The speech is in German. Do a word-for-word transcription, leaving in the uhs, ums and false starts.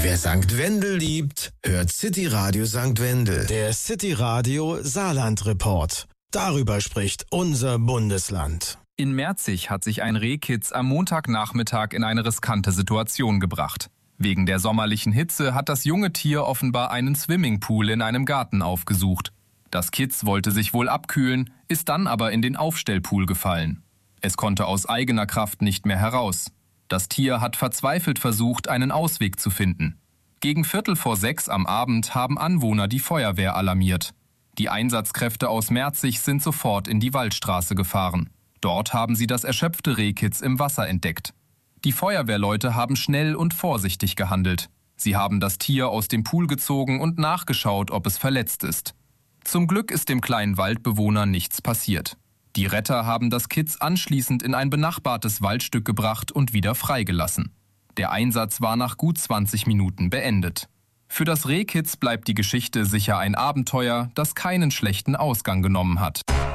Wer Sankt Wendel liebt, hört City Radio Sankt Wendel. Der City Radio Saarland Report. Darüber spricht unser Bundesland. In Merzig hat sich ein Rehkitz am Montagnachmittag in eine riskante Situation gebracht. Wegen der sommerlichen Hitze hat das junge Tier offenbar einen Swimmingpool in einem Garten aufgesucht. Das Kitz wollte sich wohl abkühlen, ist dann aber in den Aufstellpool gefallen. Es konnte aus eigener Kraft nicht mehr heraus. Das Tier hat verzweifelt versucht, einen Ausweg zu finden. Gegen Viertel vor sechs am Abend haben Anwohner die Feuerwehr alarmiert. Die Einsatzkräfte aus Merzig sind sofort in die Waldstraße gefahren. Dort haben sie das erschöpfte Rehkitz im Wasser entdeckt. Die Feuerwehrleute haben schnell und vorsichtig gehandelt. Sie haben das Tier aus dem Pool gezogen und nachgeschaut, ob es verletzt ist. Zum Glück ist dem kleinen Waldbewohner nichts passiert. Die Retter haben das Kitz anschließend in ein benachbartes Waldstück gebracht und wieder freigelassen. Der Einsatz war nach gut zwanzig Minuten beendet. Für das Rehkitz bleibt die Geschichte sicher ein Abenteuer, das keinen schlechten Ausgang genommen hat.